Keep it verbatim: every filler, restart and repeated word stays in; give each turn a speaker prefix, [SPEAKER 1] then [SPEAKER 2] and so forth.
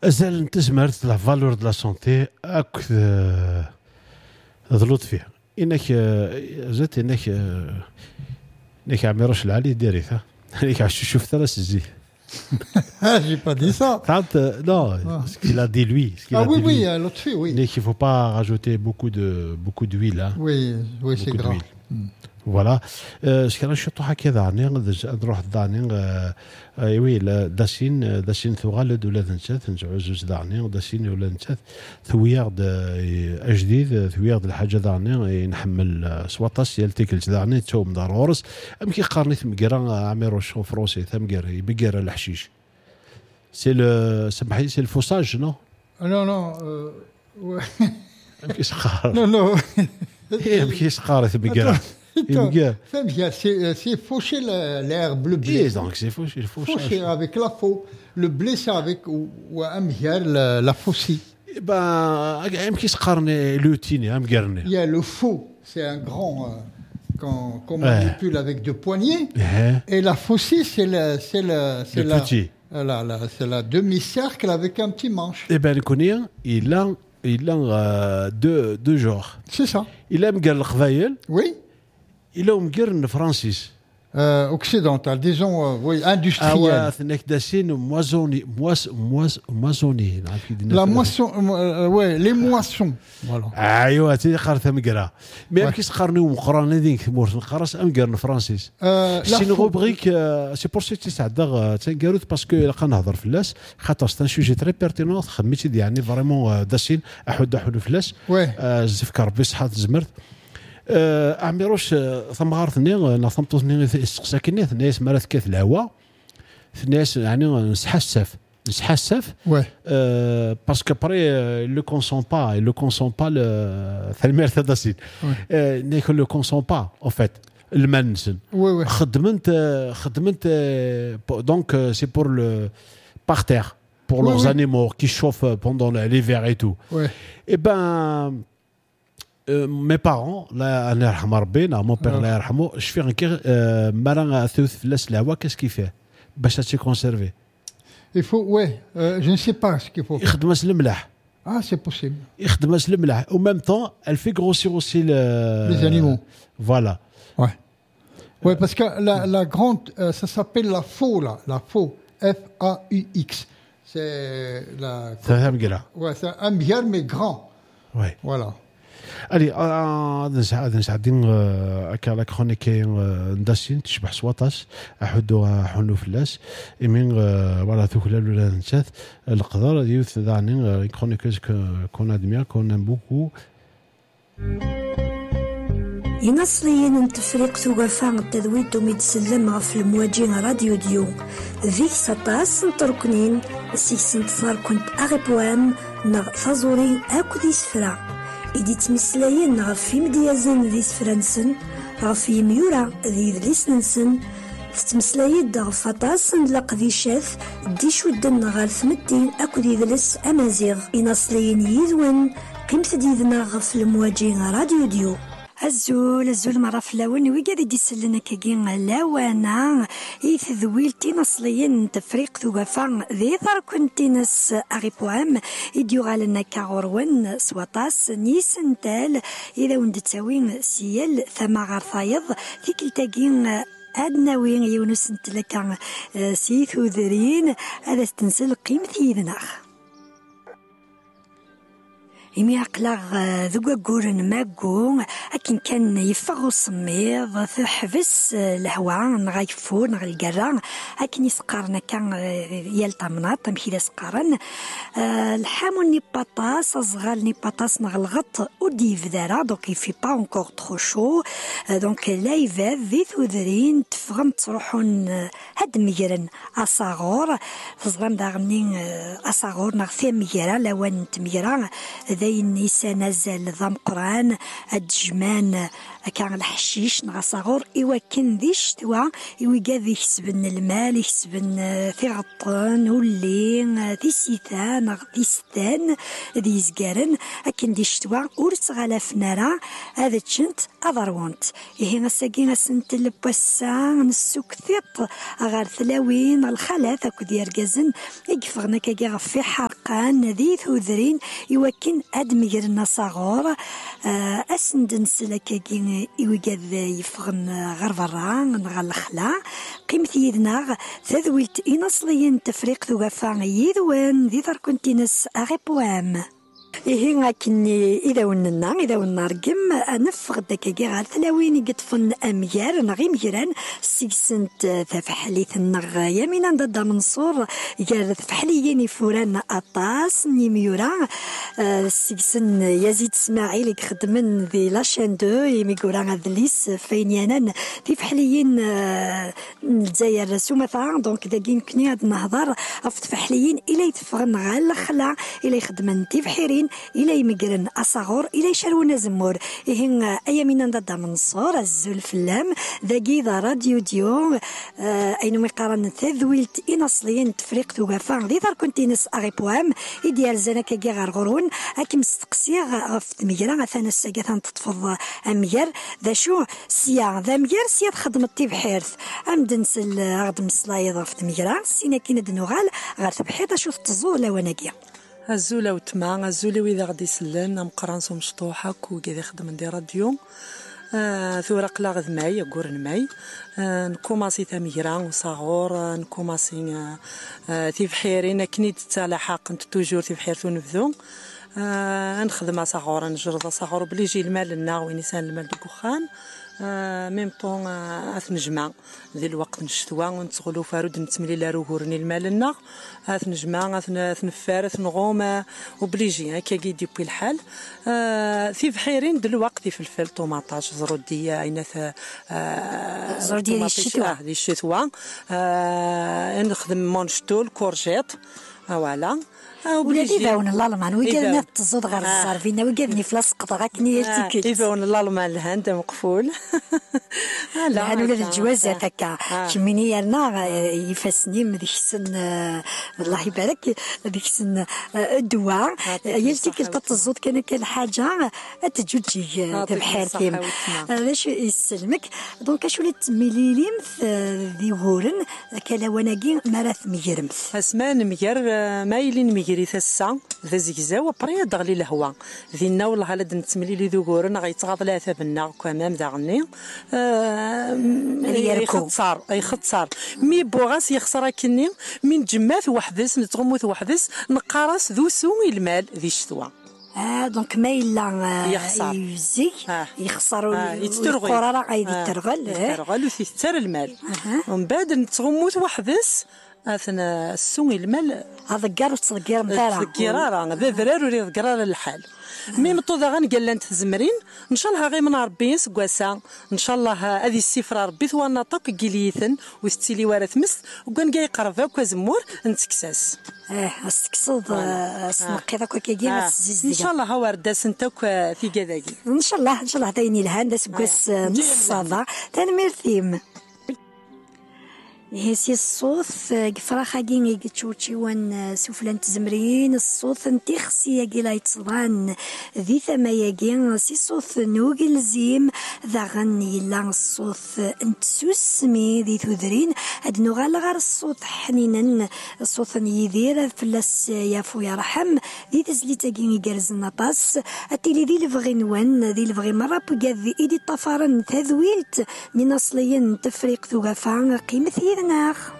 [SPEAKER 1] Azal tezmert la valeur de la santé أكث ضلوط فيها إنك زدت إنك إنك عميرش العالي داريتها إنك عشت شفت راس الزي.
[SPEAKER 2] J'ai pas dit ça.
[SPEAKER 1] Non, ah. Ce qu'il a dit lui. Ce qu'il
[SPEAKER 2] ah
[SPEAKER 1] a
[SPEAKER 2] oui,
[SPEAKER 1] dit
[SPEAKER 2] oui,
[SPEAKER 1] lui.
[SPEAKER 2] l'autre fait, oui.
[SPEAKER 1] Mais qu'il ne faut pas rajouter beaucoup de beaucoup d'huile. Hein.
[SPEAKER 2] Oui, oui, c'est grave. Mm.
[SPEAKER 1] Voilà. Ce qu'il a dit هكذا عني نروح داني وي داسين داسين ثغال ولا نشات نعوز داني داسين ولا نشات ثويارد اجديد ثويارد الحاجه داني نحمل سواطاس ديال تيكل داني توم ضرورس ام كيقارني ثمكرا عامر شو فروسي ثمكر يبقر الحشيش سي لو سمحي سي الفوساج نو
[SPEAKER 2] نو نو
[SPEAKER 1] ام كيسقار
[SPEAKER 2] نو نو
[SPEAKER 1] ام كيسقار ثمكرا
[SPEAKER 2] C'est, c'est faucher l'herbe, le blé.
[SPEAKER 1] Et donc c'est faucher, il faut
[SPEAKER 2] faucher avec la faux. Le blé, c'est avec ou, ou la, la faucille.
[SPEAKER 1] Ben,
[SPEAKER 2] il y a le faux, c'est un grand euh, qu'on, qu'on manipule avec deux poignées. Et la faucille, c'est le, c'est le, c'est
[SPEAKER 1] le
[SPEAKER 2] la,
[SPEAKER 1] petit.
[SPEAKER 2] La, la, c'est la demi-cercle avec un petit manche.
[SPEAKER 1] Eh ben, le connaît, il a, il a euh, deux, deux genres.
[SPEAKER 2] C'est ça.
[SPEAKER 1] Il aime le khvaïel.
[SPEAKER 2] Oui.
[SPEAKER 1] Il a un Francis.
[SPEAKER 2] Euh, occidental, disons, euh, oui, industriel.
[SPEAKER 1] Ah ouais, dassine moissonnier, mois, mois, moissonnier.
[SPEAKER 2] La moisson, euh, ouais, les moissons. Voilà.
[SPEAKER 1] Ah ouais, tu قرأت مقرأ. Mais qu'est-ce qu'on nous مقرأنا ذيك مورس نقرأ أمقرأ فرانسيس. C'est une rubrique, c'est pour ça que c'est عدغ تنقرأ parce que لقى نهضر في اللاس خاطر c'est un sujet très pertinent خميتي يعني vraiment داسين أحد أحد في اللاس. زفكر بصحة زمرت. أعمروش ثمار ثنين نثمتو ثنين ساكنين ثنين مرات كاث الهواء ثنين يعني نسحسف نسحسف أه باسكو بري لو كونسون با لو كونسون با ثالمير ثداسين نيكون لو كونسون با او فيت المنسن خدمت خدمت دونك سي بور لو بارتير pour leurs oui, animaux oui. qui chauffent pendant l'hiver et tout. Ouais. Et ben Euh, mes parents, là, Allah yarham rabbina, mon père, Allah yarhamou, je fais un kir, marin thuth flas l'hawa, qu'est-ce qu'il fait? Bacha se conserver.
[SPEAKER 2] Il faut, ouais, euh, je ne sais pas ce qu'il faut.
[SPEAKER 1] Il khadmas le mlah.
[SPEAKER 2] Ah, c'est possible.
[SPEAKER 1] Il khadmas le mlah. En même temps, elle fait grossir aussi le...
[SPEAKER 2] les animaux.
[SPEAKER 1] Voilà.
[SPEAKER 2] Ouais. Ouais, parce que la, la grande, euh, ça s'appelle la faux, là, la faux, F A U X. C'est la.
[SPEAKER 1] C'est un hamgara.
[SPEAKER 2] Ouais, c'est un hamgar mais grand.
[SPEAKER 1] Ouais.
[SPEAKER 2] Voilà.
[SPEAKER 1] Allez, هذا نساعدين هكا لا كرونيكي نداسين تشبح سواطاس احدوها حنو فلاس امين فوالا ثوكلال ولا نسات القدر يوث داني كرونيكوز كون ادميا كون بوكو
[SPEAKER 3] ينصليين التفريق توقفا التذويد وميتسلم غف المواجهة راديو ديو ذيك سطاس نتركنين سيكس انتصار كنت اغيبوان نغ ثازوري اكو دي سفرا إدي تمسلاين غف يمديازن ذي سفرانسن غف يميورا ذي ذليسنسن تتمسلاين غف فطاسن لقذيشات دي شودن غال ثمدين أكو ذي ذلس أمازيغ إناصلين يذون قيمت ديذنا غف المواجهة راديو ديو الزول الزول مرة فلاون ويقاد يدي سلنا كاكين لاوانا يثذويلتي نصليين تفريق ثوغفا ذي ثار كنتي ناس أغيبوام يديو غالنا كاغوروان سواطاس نيسنتال إذا وندتاوين سيال ثما غرفايض في كلتاكين أدناوين يونس نتلكا سيثو ذرين هذا ستنسل قيمة يذناخ إمي عقلاغ ذوقا قورن ماقو أكن كان يفغو الصميض تحبس الهواء نغايفو نغا القرا أكن يسقارنا كان يالطمناط مكيدا سقارن الحامو ني باطاس أصغال ني باطاس نغلغط وديف دارا دونك يفي با اونكور تخو شو دونك لا يفاف ذي ثوذرين تفغم تروحون هاد ميرن أصاغور تزغم داغنين أصاغور نغثي ميرا لوان تميرا ذي النساء نزل ذم قران الجمان كان الحشيش نغا صغور إوا كان ذي الشتوى إوا قاذ يكسبن المال يكسبن في غطان ولي في سيثان غ في ستان ذي زقارن أكن ذي الشتوى ورتغالا فنارا هذا تشنت أضرونت إيه غساقي غسنت البوسا نسوك ثيط غار ثلاوين الخلاث أكو ديال رقازن يقفغنا كاكي غفي حرقان ذي ثوذرين إوا كان أدميرنا صغور أسند نسلا كاكي إوا قاذ يفغن غير برا غير الخلا قيمت يدنا تذويت إنصليين تفريق ثوغافا يذوان ذي ذر كنتينس أغي بوام إيه لكني إذا وننا إذا ونرقم نفغ دكاكي غير ثلاوين يقطفن أميار نغي ميران سيكسنت تفحليث النغ يمينا ضد منصور قال تفحليين يفوران أطاس نيميورا سيكسن يزيد اسماعيل يخدمن ذي لاشين دو يميقورا غذليس فين يانان تفحليين الجزائر سومثا دونك داكين كني هاد نهضر أفتفحليين إلا يتفغن غير الخلا إلا يخدمن تفحيرين إلى يمقرن أصغر إلى يشرون زمور إهن أيامنا ضد منصور الزول فلام ذاكي ذا راديو ديو آه أين مقارن تذويلت إنصليين تفريق ثوغافا ذي ذار كنتينس أغي بوام إديال زانا كاكي غار غرون أكي مستقسي غف تميرا غثانا الساقاثان تطفض أمير ذا شو سيا ذا مير سيا تخدم الطيب حيرث أمدنس غدم سلايض غف تميرا سينا كينا دنوغال غار تبحيطة شوف تزول وناكيا
[SPEAKER 4] الزولة وتما الزولة وإذا غادي يسلن مقرانسو مشطوحة كو كذا يخدم ندير راديو آه ثورة قلاغ ذماي قورن ماي آه نكوماسي تميران وصغور آه نكوماسي آه آه تيفحيرين كنيت تالا حق انت توجور تيفحير تنفذو آه نخدم صغور نجرد صغور بلي يجي المال لنا وين يسان المال دوكوخان آه ميم طون آه نجمع ذي الوقت نشتوا ونتغلو فارود نتملي لا روغورني المال لنا هاث نجمع هاث نفارث نغوم وبليجي هكا كي بي الحال آه في بحيرين دلوقتي في الفلفل طوماطاج زروديه ايناث
[SPEAKER 3] آه زروديه ديال الشتوى
[SPEAKER 4] ديال الشتوى آه نخدم مونشتول كورجيت فوالا
[SPEAKER 3] ولادي باون الالمان ويقال تزود غير الصارفين ويقالني فلاس قطع غاكني
[SPEAKER 4] تيكل يباون الالمان لهند مقفول
[SPEAKER 3] لا انا ولاد الجوازات هكا كميني يالنا يفسني من ديك السن الله يبارك ديك السن الدواء يلتيكل تزود كان كان حاجه تجوجي بحالتي باش يسلمك دونك اش ولات تميلي ذي غورن كلا وناكي مرات ميرمث
[SPEAKER 4] اسمان مير مايلين مير ريث السا ذا زيكزاو بري دغلي الهوا ذينا والله هلا نتملي لي ذكورنا غيتغاض لا ثبنا كمام داغني اي ختصار اي ختصار مي بوغاس يخسر كني من جمات وحدس نتغموث وحدس نقارس ذو سوي المال ذي الشتوى
[SPEAKER 3] اه دونك ما الا يخسر يزي يخسروا القراره غادي ترغل
[SPEAKER 4] ترغل وتثر المال ومن بعد نتغموث وحدس اثنا السوي المال
[SPEAKER 3] هذا كار وتصغير مثلا
[SPEAKER 4] تصغير ذا ذرار وري ذكرار الحال مي مطوذا غنقال انت تزمرين ان شاء الله غير من ربي سكواسا ان شاء الله هذه السفره ربي ثوانا طاك قليثن وستيلي وارث مس وكان جاي قرفه كزمور نتكساس
[SPEAKER 3] اه استكسد سنقي ذاك كي
[SPEAKER 4] ان شاء الله ها ورداس انت في كذاكي
[SPEAKER 3] ان شاء الله ان شاء الله عطيني الهند سكواس نص صافا تنميرثيم هسي الصوت قفراخا كي تشوتشي وان سفلان تزمرين الصوت انتي خصي ياكي لا يتصبان ذي ثما ياكي سي صوت نوغل زيم ذا غني لا الصوت انت سوسمي ذي ثذرين هاد نوغال غير الصوت حنينا الصوت يدير فلاس يافو يرحم ذي تزليتا كي يقرزنا طاس اتيلي ذي الفغي نوان ذي الفغي مرة بقاد ذي ايدي طفرن تذويلت من اصليا تفريق ثوغافا قيمة ذناخ